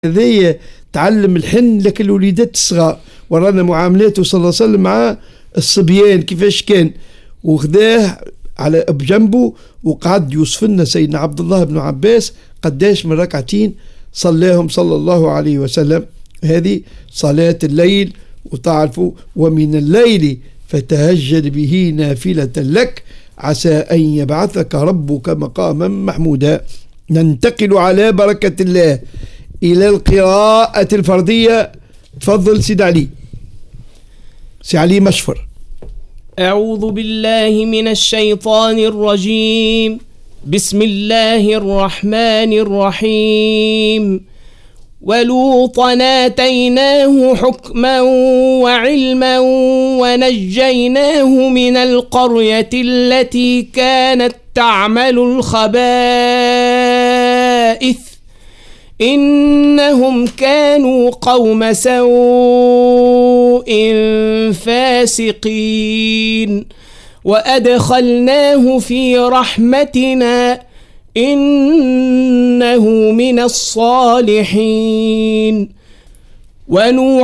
هذايا تعلم الحن لك الوليدات الصغار، ورانا معاملاته صلى الله عليه وسلم مع الصبيان كيفاش كان، وخذاه على بجنبه وقعد يوصف لنا سيدنا عبد الله بن عباس قداش من ركعتين صلاهم صلى الله عليه وسلم. هذه صلاة الليل. وتعرفوا ومن الليل فتهجد به نافلة لك عسى أن يبعثك ربك مقاما محمودا. ننتقل على بركة الله إلى القراءة الفردية. تفضل سيد علي. سي علي مشفر. أعوذ بالله من الشيطان الرجيم. بسم الله الرحمن الرحيم. ولوطا آتيناه حكما وعلما ونجيناه من القرية التي كانت تعمل الخبائث إنهم كانوا قوم سوء فاسقين وأدخلناه في رحمتنا إنه من الصالحين. ونوح